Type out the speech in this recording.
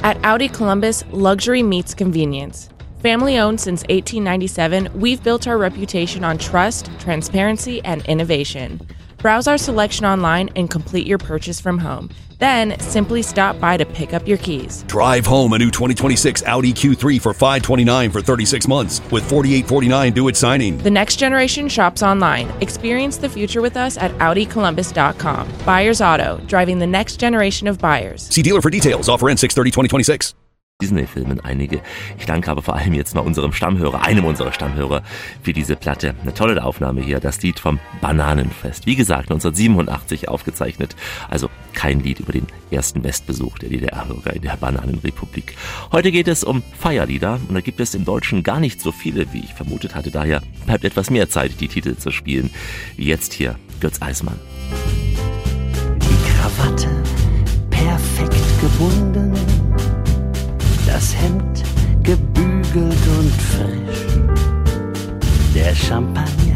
At Audi Columbus, luxury meets convenience. Family owned since 1897, we've built our reputation on trust, transparency, and innovation. Browse our selection online and complete your purchase from home. Then simply stop by to pick up your keys. Drive home a new 2026 Audi Q3 for $529 for 36 months with $4,849 due at signing. The next generation shops online. Experience the future with us at AudiColumbus.com. Buyers Auto, driving the next generation of buyers. See dealer for details. Offer ends 6/30/2026. Disney-Filmen einige. Ich danke aber vor allem jetzt mal einem unserer Stammhörer, für diese Platte. Eine tolle Aufnahme hier, das Lied vom Bananenfest. Wie gesagt, 1987 aufgezeichnet. Also kein Lied über den ersten Westbesuch der DDR-Bürger in der Bananenrepublik. Heute geht es um Feierlieder und da gibt es im Deutschen gar nicht so viele, wie ich vermutet hatte. Daher bleibt etwas mehr Zeit, die Titel zu spielen. Wie jetzt hier Götz Eismann. Die Krawatte perfekt gebunden, das Hemd gebügelt und frisch, der Champagner